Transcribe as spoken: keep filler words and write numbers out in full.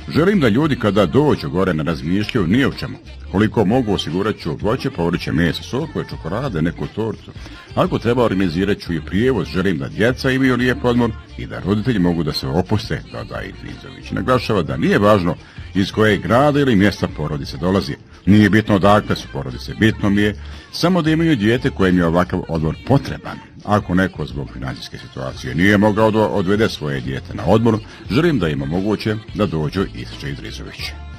Želim da ljudi kada dođu gore ne razmišljaju ni o čemu. Koliko mogu osigurat ću voće, povrće, meso, sokove, čokolade, neku tortu. Ako treba organizirat ću i prijevoz, želim da djeca imaju lijep odmor i da roditelji mogu da se opuste, dodaje Idrizović. Naglašava da nije važno iz kojeg grada ili mjesta porodice dolazi. Nije bitno odakle su porodice, bitno mi je samo da imaju dijete kojem je ovakav odmor potreban. Ako neko zbog financijske situacije nije mogao da odvede svoje dijete na odmor, želim da ima moguće da dođu, ističe Idrizović.